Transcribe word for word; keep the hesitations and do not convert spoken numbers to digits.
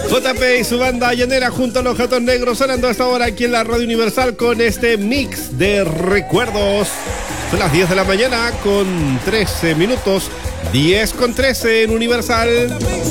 J P y su banda llanera junto a los Gatos Negros sonando a esta hora aquí en la Radio Universal con este mix de recuerdos. Son las diez de la mañana con trece minutos, diez con trece en Universal.